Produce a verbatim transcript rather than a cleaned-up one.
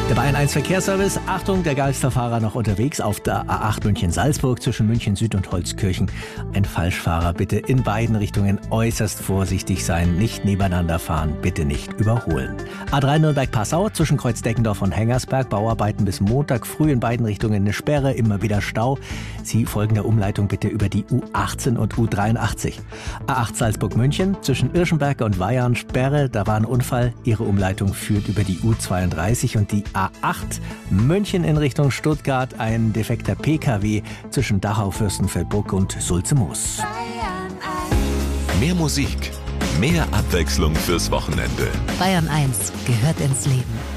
Der Bayern eins Verkehrsservice. Achtung, der Geisterfahrer noch unterwegs auf der A acht München-Salzburg zwischen München Süd und Holzkirchen. Ein Falschfahrer, bitte in beiden Richtungen äußerst vorsichtig sein. Nicht nebeneinander fahren, bitte nicht überholen. A drei Nürnberg-Passau zwischen Kreuzdeckendorf und Hengersberg. Bauarbeiten bis Montag früh in beiden Richtungen eine Sperre, immer wieder Stau. Sie folgen der Umleitung bitte über die U achtzehn und U dreiundachtzig. A acht Salzburg-München zwischen Irschenberg und Weyarn Sperre. Da war ein Unfall. Ihre Umleitung führt über die U zweiunddreißig und die A acht München in Richtung Stuttgart. Ein defekter P K W zwischen Dachau, Fürstenfeldbruck und Sulze-Moos. Mehr Musik, mehr Abwechslung fürs Wochenende. Bayern eins gehört ins Leben.